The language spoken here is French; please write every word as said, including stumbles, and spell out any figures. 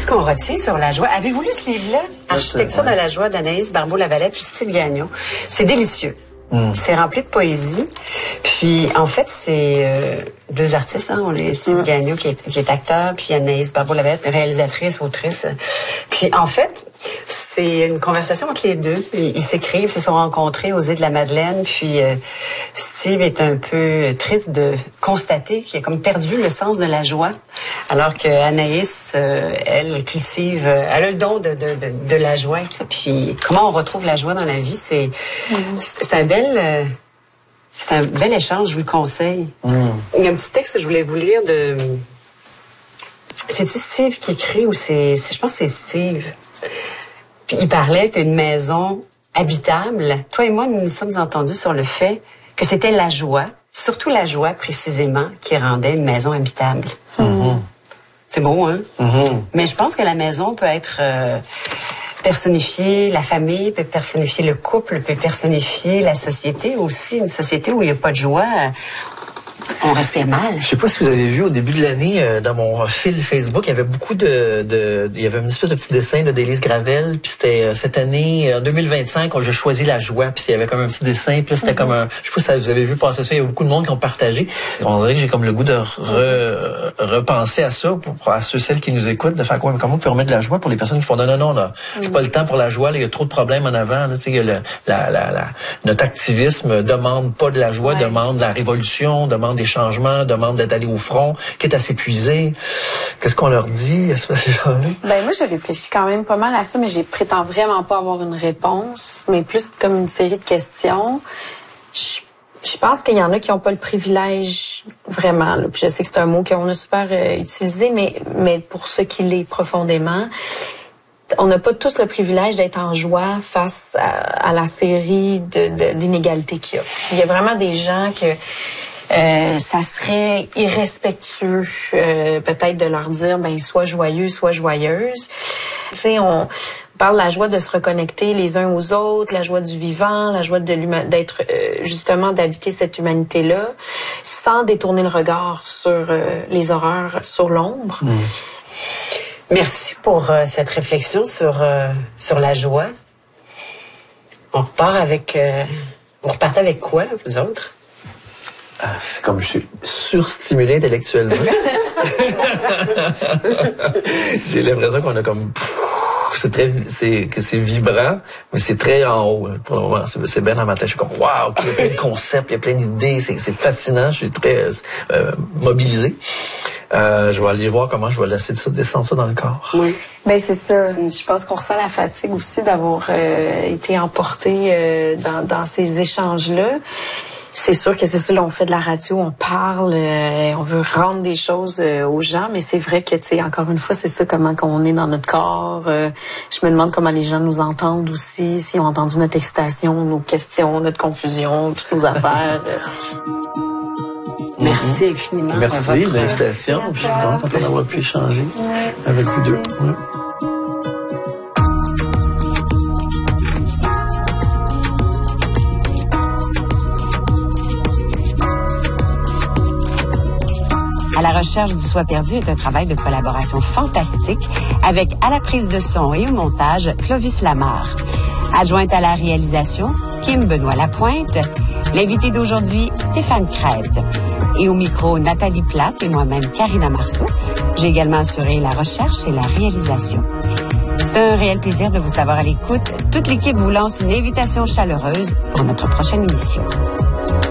Qu'est-ce qu'on retient sur la joie? Avez-vous lu ce livre-là? Architecture de la joie d'Anaïs Barbeau-Lavalette puis Steve Gagnon. C'est délicieux. Mm. C'est rempli de poésie. Puis, en fait, c'est euh, deux artistes. Hein, on est Steve mm. Gagnon, qui est, qui est acteur, puis Anaïs Barbeau-Lavalette, réalisatrice, autrice. Puis, en fait, c'est une conversation entre les deux. Ils, ils s'écrivent, se sont rencontrés aux îles de la Madeleine. Puis, euh, Steve est un peu triste de constater qu'il a comme perdu le sens de la joie. Alors que Anaïs, euh, elle cultive, euh, elle a le don de, de, de, de la joie et tout ça. Puis, comment on retrouve la joie dans la vie, c'est, mm. c'est un bel... Euh, C'est un bel échange, je vous le conseille. Mm. Il y a un petit texte que je voulais vous lire de... C'est-tu Steve qui écrit ou c'est... Je pense que c'est Steve. Puis il parlait qu'une maison habitable, toi et moi, nous nous sommes entendus sur le fait que c'était la joie, surtout la joie précisément, qui rendait une maison habitable. Mm-hmm. C'est beau, hein? Mm-hmm. Mais je pense que la maison peut être... Euh, personnifier la famille, peut personnifier le couple, peut personnifier la société aussi. Une société où il n'y a pas de joie, on respire mal. Je sais pas si vous avez vu au début de l'année, euh, dans mon fil Facebook, il y avait beaucoup de... de il y avait une espèce de petit dessin là, d'Élise Gravel, puis c'était euh, cette année, en deux mille vingt-cinq, je choisis la joie, puis il y avait comme un petit dessin, puis là, c'était mm-hmm. comme un... Je sais pas si vous avez vu passer ça, il y a beaucoup de monde qui ont partagé. On dirait que j'ai comme le goût de re, repenser à ça, pour, pour à ceux, celles qui nous écoutent, de faire quoi, mais comment on peut remettre de la joie pour les personnes qui font non, non, non, là, mm-hmm. c'est pas le temps pour la joie, là, il y a trop de problèmes en avant, là, tu sais, le, la, la, la, notre activisme demande pas de la joie, ouais. demande de la révolution, demande des changements, demande d'être allé au front, quitte à s'épuiser. Qu'est-ce qu'on leur dit à ces gens-là? Ben moi, je réfléchis quand même pas mal à ça, mais je prétends vraiment pas avoir une réponse, mais plus comme une série de questions. Je, je pense qu'il y en a qui n'ont pas le privilège vraiment. Là. Puis je sais que c'est un mot qu'on a super euh, utilisé, mais, mais pour ceux qui l'est profondément, on n'a pas tous le privilège d'être en joie face à, à la série de, de, d'inégalités qu'il y a. Il y a vraiment des gens que Euh, ça serait irrespectueux euh, peut-être de leur dire ben sois joyeux, sois joyeuse. Tu sais, on parle de la joie de se reconnecter les uns aux autres, la joie du vivant, la joie de l'humain, d'être euh, justement d'habiter cette humanité-là, sans détourner le regard sur euh, les horreurs, sur l'ombre. Mmh. Merci pour euh, cette réflexion sur euh, sur la joie. On repart avec, euh, vous repartez avec quoi, vous autres? Ah, c'est comme je suis surstimulé intellectuellement. J'ai l'impression qu'on a comme... C'est très, c'est, que c'est vibrant, mais c'est très en haut. Pour le moment, c'est, c'est bien dans ma tête. Je suis comme, waouh, il y a plein de concepts, il y a plein d'idées, c'est, c'est fascinant. Je suis très euh, mobilisé. Euh, je vais aller voir comment je vais laisser ça, descendre ça dans le corps. Oui. Ben c'est ça. Je pense qu'on ressent la fatigue aussi d'avoir euh, été emporté euh, dans, dans ces échanges-là. C'est sûr que c'est ça, là, on fait de la radio, on parle, euh, on veut rendre des choses euh, aux gens, mais c'est vrai que, tu sais, encore une fois, c'est ça, comment qu'on est dans notre corps. Euh, je me demande comment les gens nous entendent aussi, s'ils ont entendu notre excitation, nos questions, notre confusion, toutes nos affaires. Merci infiniment. Merci de l'invitation. Je suis vraiment content d'avoir pu échanger avec vous deux. Ouais. À la recherche du soi perdu est un travail de collaboration fantastique avec à la prise de son et au montage Clovis Lamarre. Adjointe à la réalisation, Kim Benoît-Lapointe. L'invité d'aujourd'hui, Stéphane Crête. Et au micro, Nathalie Platte et moi-même, Karina Marceau. J'ai également assuré la recherche et la réalisation. C'est un réel plaisir de vous savoir à l'écoute. Toute l'équipe vous lance une invitation chaleureuse pour notre prochaine émission.